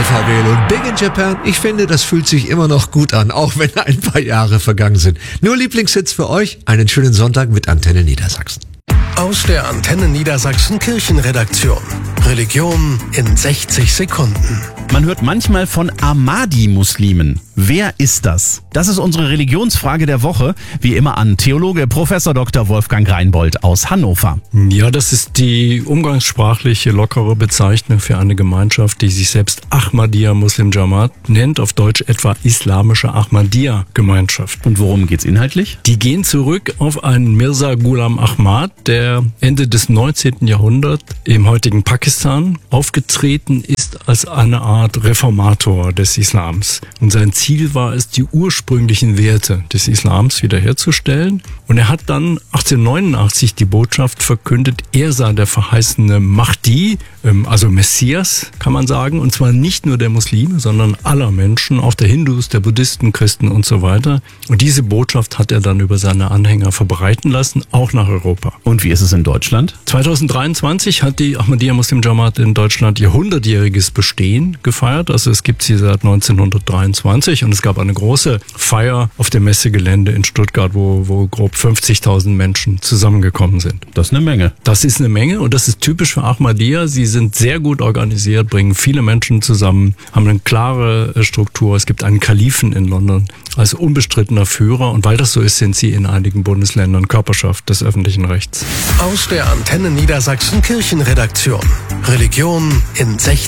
Alpha Whale und Big in Japan. Ich finde, das fühlt sich immer noch gut an, auch wenn ein paar Jahre vergangen sind. Nur Lieblingshits für euch. Einen schönen Sonntag mit Antenne Niedersachsen. Aus der Antenne Niedersachsen Kirchenredaktion. Religion in 60 Sekunden. Man hört manchmal von Ahmadi-Muslimen. Wer ist das? Das ist unsere Religionsfrage der Woche. Wie immer an Theologe Prof. Dr. Wolfgang Reinbold aus Hannover. Ja, das ist die umgangssprachliche, lockere Bezeichnung für eine Gemeinschaft, die sich selbst Ahmadiyya Muslim Jamaat nennt, auf Deutsch etwa Islamische Ahmadiyya-Gemeinschaft. Und worum geht's inhaltlich? Die gehen zurück auf einen Mirza Ghulam Ahmad, der Ende des 19. Jahrhunderts im heutigen Pakistan aufgetreten ist als eine Art Reformator des Islams. Und sein Ziel war es, die ursprünglichen Werte des Islams wiederherzustellen. Und er hat dann 1889 die Botschaft verkündet, er sei der verheißene Mahdi, also Messias, kann man sagen. Und zwar nicht nur der Muslime, sondern aller Menschen, auch der Hindus, der Buddhisten, Christen und so weiter. Und diese Botschaft hat er dann über seine Anhänger verbreiten lassen, auch nach Europa. Und wie ist es in Deutschland? 2023 hat die Ahmadiyya Muslim Jamaat in Deutschland ihr 100-jähriges Bestehen gefeiert. Also es gibt sie seit 1923 und es gab eine große Feier auf dem Messegelände in Stuttgart, wo grob 50.000 Menschen zusammengekommen sind. Das ist eine Menge. Das ist eine Menge und das ist typisch für Ahmadiyya. Sie sind sehr gut organisiert, bringen viele Menschen zusammen, haben eine klare Struktur. Es gibt einen Kalifen in London als unbestrittener Führer und weil das so ist, sind sie in einigen Bundesländern Körperschaft des öffentlichen Rechts. Aus der Antenne Niedersachsen Kirchenredaktion. Religion in 60